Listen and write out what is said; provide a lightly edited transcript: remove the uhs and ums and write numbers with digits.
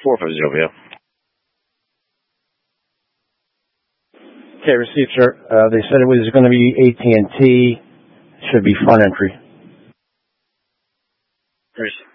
450, yeah. Okay, received, sir. They said it was going to be AT&T. Should be front entry. There's